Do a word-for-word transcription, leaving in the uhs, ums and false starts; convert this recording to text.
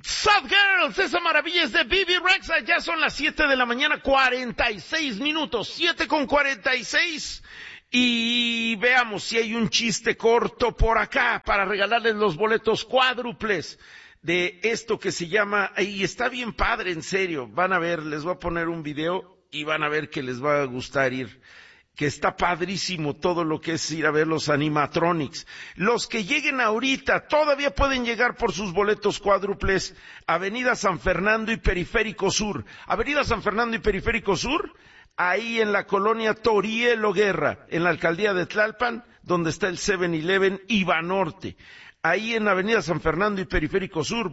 Sad Girls, esa maravilla es de Bibi Rexha. Ya son las siete de la mañana, cuarenta y seis minutos, siete con cuarenta y seis. Y veamos si hay un chiste corto por acá para regalarles los boletos cuádruples de esto que se llama, y está bien padre, en serio, van a ver, les voy a poner un video y van a ver que les va a gustar ir, que está padrísimo todo lo que es ir a ver los animatronics. Los que lleguen ahorita todavía pueden llegar por sus boletos cuádruples. Avenida San Fernando y Periférico Sur. Avenida San Fernando y Periférico Sur, ahí en la colonia Torielo Guerra, en la alcaldía de Tlalpan, donde está el siete eleven y Banorte. Ahí en Avenida San Fernando y Periférico Sur,